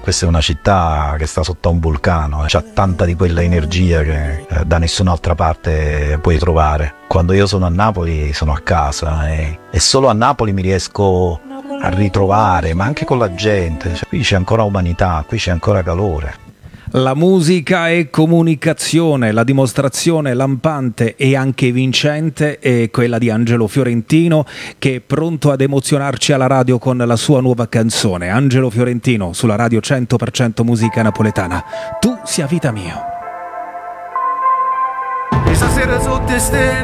Questa è una città che sta sotto a un vulcano, c'ha tanta di quella energia che da nessun'altra parte puoi trovare. Quando io sono a Napoli sono a casa e solo a Napoli mi riesco a ritrovare, ma anche con la gente. Qui c'è ancora umanità, qui c'è ancora calore. La musica è comunicazione, la dimostrazione lampante e anche vincente è quella di Angelo Fiorentino, che è pronto ad emozionarci alla radio con la sua nuova canzone. Angelo Fiorentino sulla radio 100% musica napoletana. Tu sia vita mia. E stasera sotto ste